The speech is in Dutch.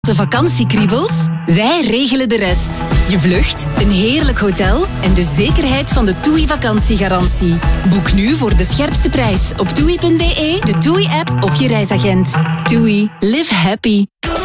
De vakantiekriebels? Wij regelen de rest. Je vlucht, een heerlijk hotel en de zekerheid van de TUI vakantiegarantie. Boek nu voor de scherpste prijs op TUI.be, de TUI-app of je reisagent. TUI. Live happy.